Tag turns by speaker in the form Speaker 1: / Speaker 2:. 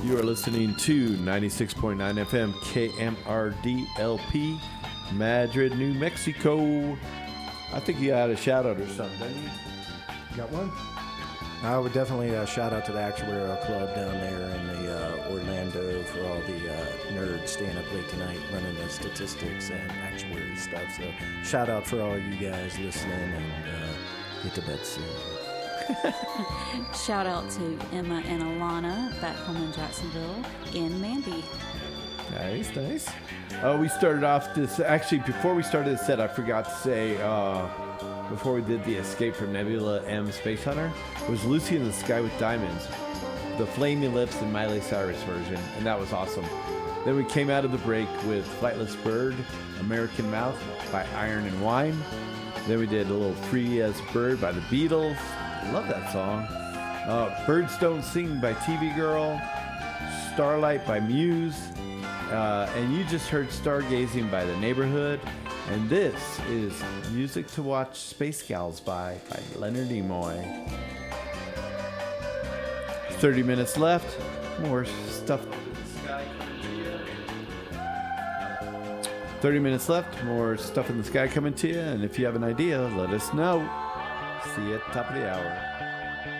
Speaker 1: You are listening to 96.9 FM KMRDLP, Madrid, New Mexico. I think you had a shout out or something, didn't you?
Speaker 2: Got one? I would definitely shout out to the Actuarial Club down there in the Orlando for all the nerds staying up late tonight running the statistics and actuary stuff. So shout out for all you guys listening and get to bed soon.
Speaker 3: Shout out to Emma and Alana back home in Jacksonville and Mandy.
Speaker 1: Nice, nice. We started off this, actually before we started the set, I forgot to say, before we did the Escape from Nebula M Space Hunter, was Lucy in the Sky with Diamonds, the Flaming Lips and Miley Cyrus version, and that was awesome. Then we came out of the break with Flightless Bird, American Mouth by Iron and Wine. Then we did a little Free as Bird by the Beatles. Love that song. Birds Don't Sing by TV Girl, Starlight by Muse, and you just heard Stargazing by The Neighborhood. And this is Music to Watch Space Gals by Leonard Nimoy. 30 minutes left. More stuff. 30 minutes left. More stuff in the sky coming to you. And if you have an idea, let us know. See you at the top of the hour.